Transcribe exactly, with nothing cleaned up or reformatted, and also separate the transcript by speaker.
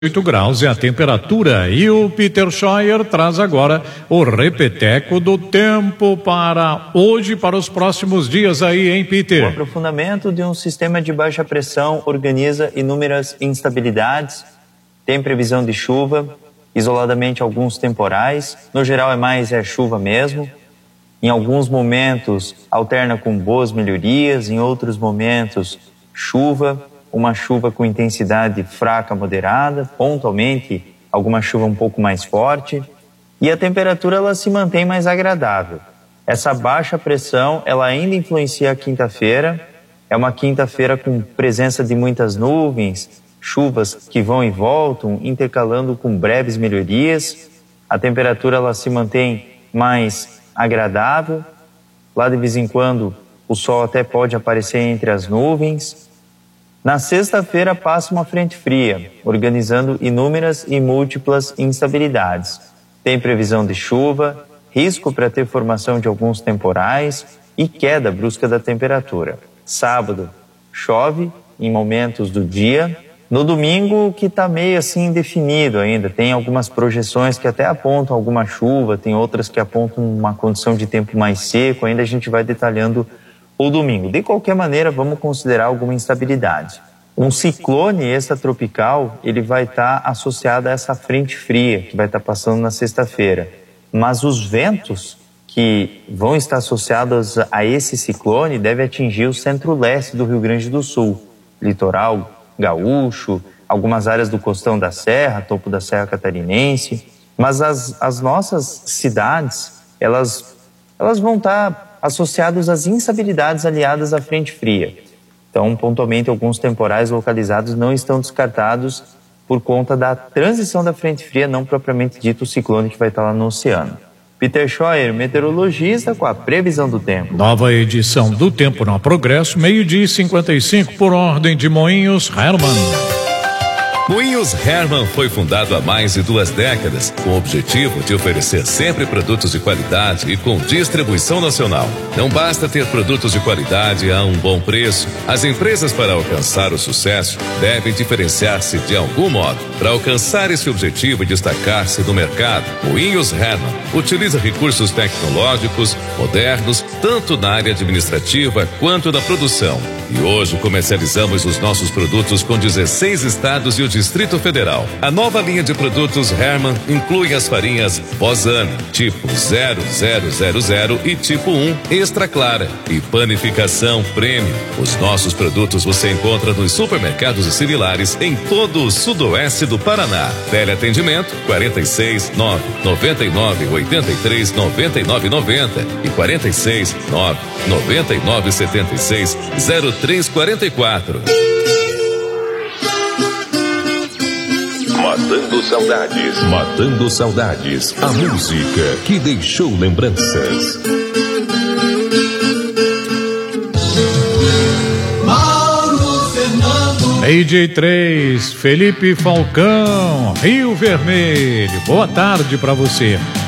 Speaker 1: oito graus é a temperatura e o Peter Scheuer traz agora o repeteco do tempo para hoje, para os próximos dias aí, hein, Peter?
Speaker 2: O aprofundamento de um sistema de baixa pressão organiza inúmeras instabilidades, tem previsão de chuva, isoladamente alguns temporais, no geral é mais é chuva mesmo, em alguns momentos alterna com boas melhorias, em outros momentos chuva, uma chuva com intensidade fraca, moderada, pontualmente alguma chuva um pouco mais forte, e a temperatura ela se mantém mais agradável. Essa baixa pressão ela ainda influencia a quinta-feira, é uma quinta-feira com presença de muitas nuvens, chuvas que vão e voltam, intercalando com breves melhorias, a temperatura ela se mantém mais agradável, lá de vez em quando o sol até pode aparecer entre as nuvens. Na sexta-feira passa uma frente fria, organizando inúmeras e múltiplas instabilidades. Tem previsão de chuva, risco para ter formação de alguns temporais e queda brusca da temperatura. Sábado, chove em momentos do dia. No domingo, que está meio assim indefinido ainda, tem algumas projeções que até apontam alguma chuva, tem outras que apontam uma condição de tempo mais seco, ainda a gente vai detalhando o domingo. De qualquer maneira, vamos considerar alguma instabilidade. Um ciclone extratropical, ele vai estar tá associado a essa frente fria que vai estar tá passando na sexta-feira. Mas os ventos que vão estar associados a esse ciclone devem atingir o centro-leste do Rio Grande do Sul, litoral gaúcho, algumas áreas do costão da Serra, topo da Serra Catarinense. Mas as, as nossas cidades, elas, elas vão estar tá associados às instabilidades aliadas à frente fria. Então, pontualmente, alguns temporais localizados não estão descartados por conta da transição da frente fria, não propriamente dito o ciclone que vai estar lá no oceano. Peter Scheuer, meteorologista, com a previsão do tempo.
Speaker 1: Nova edição do Tempo no Progresso, meio-dia e cinquenta e cinco, por ordem de Moinhos Hermann.
Speaker 3: Moinhos Hermann foi fundado há mais de duas décadas, com o objetivo de oferecer sempre produtos de qualidade e com distribuição nacional. Não basta ter produtos de qualidade a um bom preço. As empresas, para alcançar o sucesso, devem diferenciar-se de algum modo. Para alcançar esse objetivo e destacar-se no mercado, Moinhos Hermann utiliza recursos tecnológicos modernos, tanto na área administrativa quanto na produção. E hoje comercializamos os nossos produtos com dezesseis estados e o Distrito Federal. A nova linha de produtos Hermann inclui as farinhas Bozano, tipo zero zero zero zero e tipo um Extra Clara e panificação Premium. Os nossos produtos você encontra nos supermercados e similares em todo o sudoeste do Paraná. Teleatendimento quarenta e seis, nove, noventa e nove, oitenta e três, noventa e nove, noventa e quarenta e seis, nove, noventa e nove, setenta e seis, zero três quarenta e quatro.
Speaker 4: Matando saudades. Matando saudades. A música que deixou lembranças.
Speaker 1: Meio-dia três, Felipe Falcão, Rio Vermelho. Boa tarde para você.